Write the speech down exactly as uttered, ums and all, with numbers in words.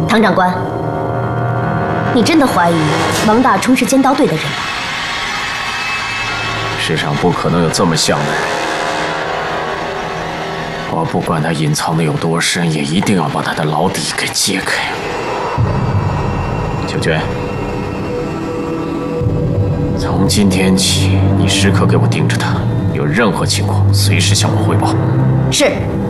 唐长官，你真的怀疑王大冲是尖刀队的人吗？ 世上不可能有这么像的人。我不管他隐藏的有多深，也一定要把他的牢底给揭开。秋娟，从今天起，你时刻给我盯着他，有任何情况随时向我汇报。 是。